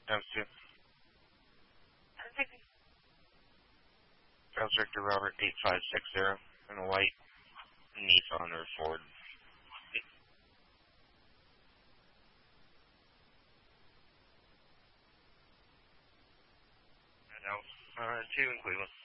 Times 2. Charles Victor Robert 8560 in a white Nissan or Ford. No, 2 in Cleveland.